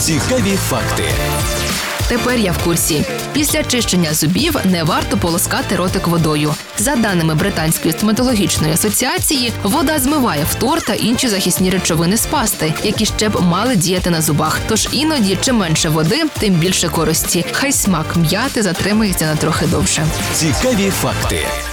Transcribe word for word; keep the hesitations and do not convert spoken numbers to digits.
Цікаві факти. Тепер я в курсі. Після чищення зубів не варто полоскати ротик водою. За даними Британської стоматологічної асоціації, вода змиває фтор та інші захисні речовини з пасти, які ще б мали діяти на зубах. Тож іноді, чим менше води, тим більше користі. Хай смак м'яти затримається на трохи довше. Цікаві факти.